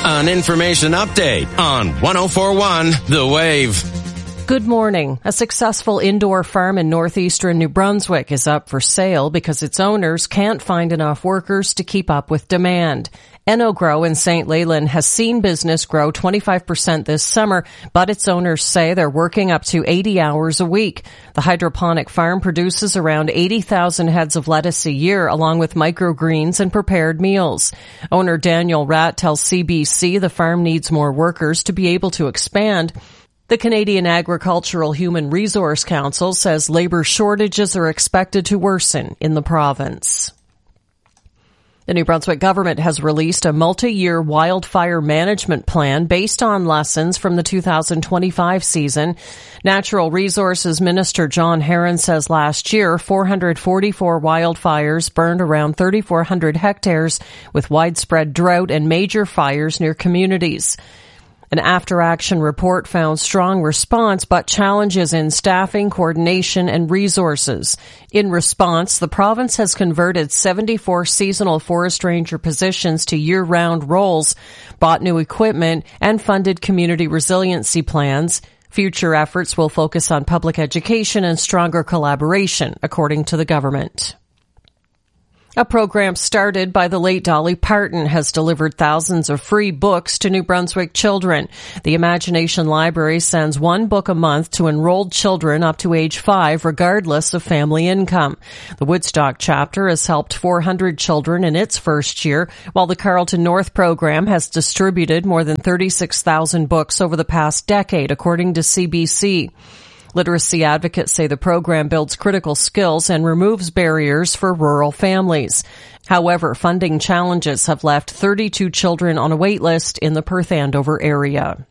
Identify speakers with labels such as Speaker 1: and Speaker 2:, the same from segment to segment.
Speaker 1: An information update on 104.1 The Wave.
Speaker 2: Good morning. A successful indoor farm in northeastern New Brunswick is up for sale because its owners can't find enough workers to keep up with demand. Enogrow in St. Leland has seen business grow 25% this summer, but its owners say they're working up to 80 hours a week. The hydroponic farm produces around 80,000 heads of lettuce a year, along with microgreens and prepared meals. Owner Daniel Ratt tells CBC the farm needs more workers to be able to expand. The Canadian Agricultural Human Resource Council says labor shortages are expected to worsen in the province. The New Brunswick government has released a multi-year wildfire management plan based on lessons from the 2025 season. Natural Resources Minister John Herron says last year 444 wildfires burned around 3,400 hectares with widespread drought and major fires near communities. An after-action report found strong response, but challenges in staffing, coordination, and resources. In response, the province has converted 74 seasonal forest ranger positions to year-round roles, bought new equipment, and funded community resiliency plans. Future efforts will focus on public education and stronger collaboration, according to the government. A program started by the late Dolly Parton has delivered thousands of free books to New Brunswick children. The Imagination Library sends one book a month to enrolled children up to age 5, regardless of family income. The Woodstock chapter has helped 400 children in its first year, while the Carlton North program has distributed more than 36,000 books over the past decade, according to CBC. Literacy advocates say the program builds critical skills and removes barriers for rural families. However, funding challenges have left 32 children on a wait list in the Perth Andover area.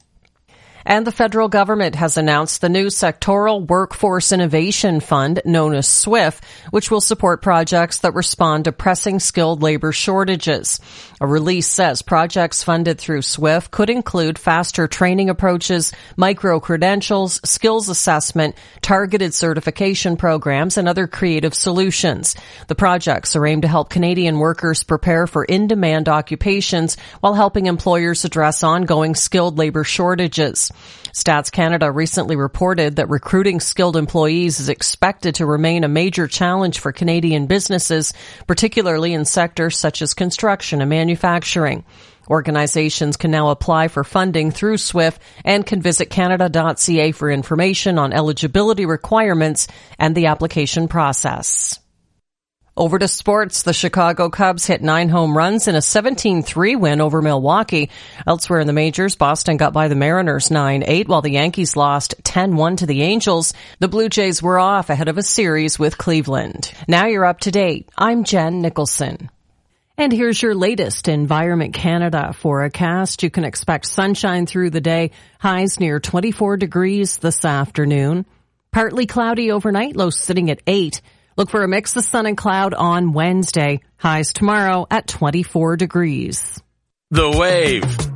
Speaker 2: And the federal government has announced the new Sectoral Workforce Innovation Fund, known as SWIFT, which will support projects that respond to pressing skilled labor shortages. A release says projects funded through SWIFT could include faster training approaches, micro-credentials, skills assessment, targeted certification programs, and other creative solutions. The projects are aimed to help Canadian workers prepare for in-demand occupations while helping employers address ongoing skilled labor shortages. Stats Canada recently reported that recruiting skilled employees is expected to remain a major challenge for Canadian businesses, particularly in sectors such as construction and manufacturing. Organizations can now apply for funding through SWIFT and can visit canada.ca for information on eligibility requirements and the application process. Over to sports. The Chicago Cubs hit 9 home runs in a 17-3 win over Milwaukee. Elsewhere in the majors, Boston got by the Mariners 9-8, while the Yankees lost 10-1 to the Angels. The Blue Jays were off ahead of a series with Cleveland. Now you're up to date. I'm Jen Nicholson. And here's your latest Environment Canada forecast. You can expect sunshine through the day, highs near 24 degrees this afternoon. Partly cloudy overnight, low sitting at 8. Look for a mix of sun and cloud on Wednesday. Highs tomorrow at 24 degrees.
Speaker 1: The Wave.